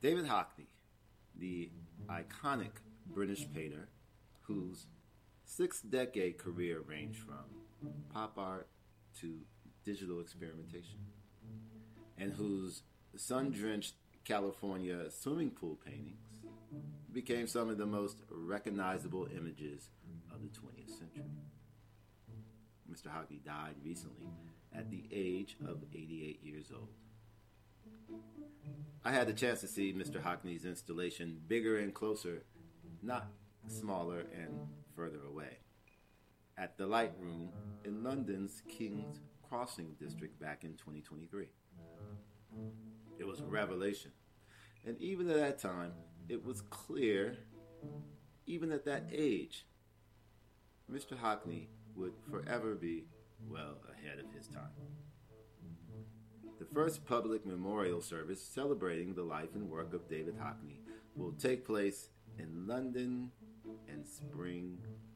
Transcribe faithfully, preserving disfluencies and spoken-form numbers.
David Hockney, the iconic British painter whose six-decade career ranged from pop art to digital experimentation, and whose sun-drenched California swimming pool paintings became some of the most recognizable images of the twentieth century. Mister Hockney died recently at the age of eighty-eight years old. I had the chance to see Mister Hockney's installation Bigger and Closer, not smaller and further away, at the Light Room in London's King's Crossing district back in twenty twenty-three. It was a revelation. And even at that time, it was clear, even at that age, Mister Hockney would forever be well ahead of his time. The first public memorial service celebrating the life and work of David Hockney will take place in London in spring